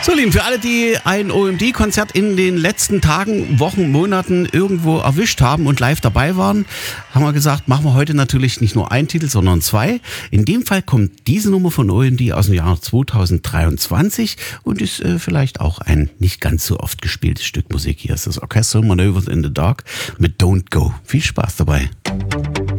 So, Lieben, für alle, die ein OMD-Konzert in den letzten Tagen, Wochen, Monaten irgendwo erwischt haben und live dabei waren, haben wir gesagt, machen wir heute natürlich nicht nur einen Titel, sondern zwei. In dem Fall kommt diese Nummer von OMD aus dem Jahr 2023 und ist vielleicht auch ein nicht ganz so oft gespieltes Stück Musik. Hier ist das Orchestral Maneuvers in the Dark mit Don't Go. Viel Spaß dabei.